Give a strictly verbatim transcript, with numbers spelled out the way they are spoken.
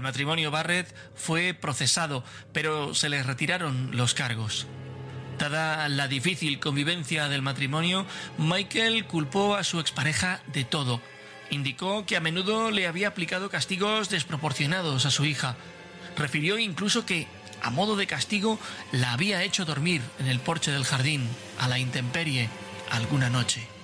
matrimonio Barrett fue procesado, pero se les retiraron los cargos. Dada la difícil convivencia del matrimonio, Michael culpó a su expareja de todo. Indicó que a menudo le había aplicado castigos desproporcionados a su hija. Refirió incluso que, a modo de castigo, la había hecho dormir en el porche del jardín, a la intemperie, alguna noche.